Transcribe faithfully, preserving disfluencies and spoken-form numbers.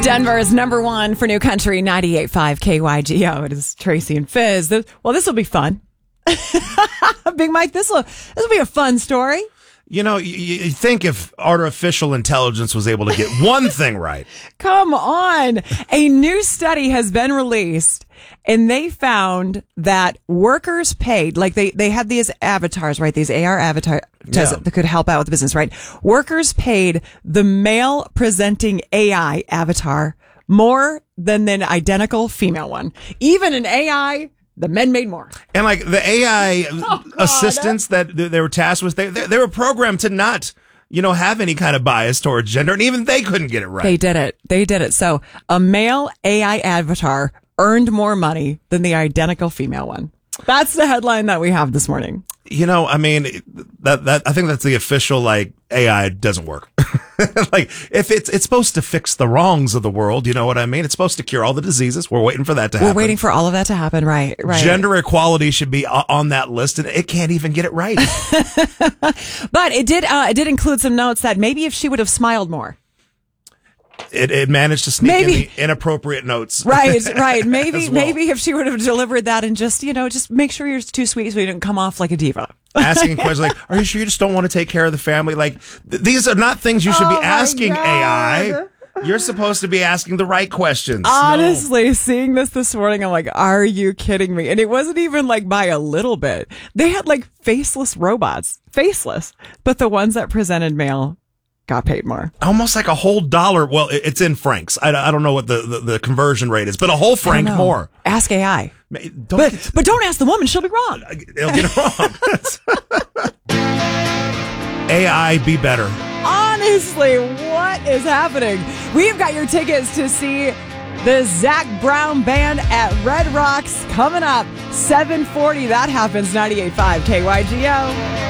Denver's number one for new country, ninety-eight point five K Y G O. It is Tracy and Fizz. This- Well, this will be fun. Big Mike, this will this will be a fun story. You know, you, you think if artificial intelligence was able to get one thing right. Come on. A new study has been released, and they found that workers paid, like they, they had these avatars, right? These A R avatars Yeah. that could help out with the business, right? Workers paid the male presenting A I avatar more than an identical female one. Even an A I, the men made more. And like the A I Oh, assistants that they were tasked with, they, they, they were programmed to not, you know, have any kind of bias towards gender. And even they couldn't get it right. They did it. They did it. So a male A I avatar earned more money than the identical female one. That's the headline that we have this morning. You know, I mean, that that I think that's the official, like, A I doesn't work. Like, if it's it's supposed to fix the wrongs of the world, you know what I mean? It's supposed to cure all the diseases. We're waiting for that to happen. We're waiting for all of that to happen. Right. Right. Gender equality should be o- on that list, and it can't even get it right. But it did, uh, it did include some notes that maybe if she would have smiled more. It, it managed to sneak Maybe. in the inappropriate notes. Right, right. Maybe, As well. maybe if she would have delivered that and just, you know, just make sure you're too sweet so you don't come off like a diva. Asking questions like, are you sure you just don't want to take care of the family? Like, th- these are not things you should Oh be my asking God. A I. You're supposed to be asking the right questions. Honestly, seeing this this morning, I'm like, are you kidding me? And it wasn't even like by a little bit. They had like faceless robots, faceless, but the ones that presented male got paid more. Almost like a whole dollar. Well, it- it's in francs. I, I don't know what the, the, the conversion rate is, but a whole I don't franc know. more. Ask A I. Ma- Don't But, get, but don't ask the woman. She'll be wrong. they'll get it wrong. A I, be better. Honestly, what is happening? We've got your tickets to see the Zach Brown Band at Red Rocks coming up. seven forty. That happens. ninety-eight point five K Y G O.